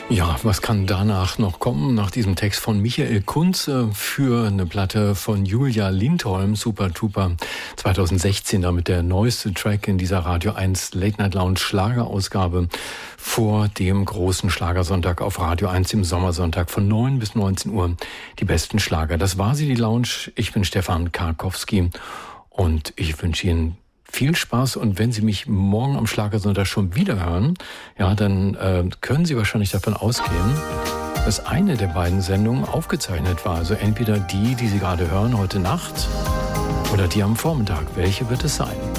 Ja, was kann danach noch kommen? Nach diesem Text von Michael Kunze für eine Platte von Julia Lindholm, Super Tuper, 2016 damit der neueste Track in dieser Radio 1 Late Night Lounge Schlagerausgabe vor dem großen Schlagersonntag auf Radio 1 im Sommersonntag von 9 bis 19 Uhr. Die besten Schlager. Das war sie, die Lounge. Ich bin Stefan Karkowski und ich wünsche Ihnen viel Spaß, und wenn Sie mich morgen am Schlagersonntag schon wieder hören, ja, dann können Sie wahrscheinlich davon ausgehen, dass eine der beiden Sendungen aufgezeichnet war. Also entweder die Sie gerade hören heute Nacht, oder die am Vormittag. Welche wird es sein?